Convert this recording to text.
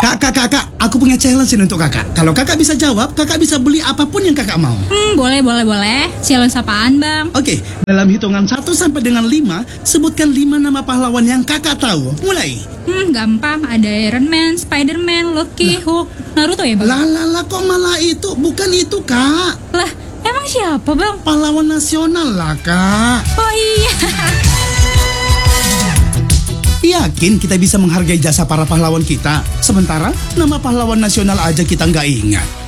Kak, aku punya challenge ini untuk kakak. Kalau kakak bisa jawab, kakak bisa beli apapun yang kakak mau. Boleh. Challenge apaan, Bang? Oke, dalam hitungan 1 sampai dengan 5, sebutkan 5 nama pahlawan yang kakak tahu. Mulai. Gampang. Ada Iron Man, Spider-Man, Loki, Hulk, Naruto ya, Bang? Lah, kok malah itu? Bukan itu, Kak. Lah, emang siapa, Bang? Pahlawan nasional lah, Kak. Oh iya. Yakin kita bisa menghargai jasa para pahlawan kita? Sementara nama pahlawan nasional aja kita nggak ingat.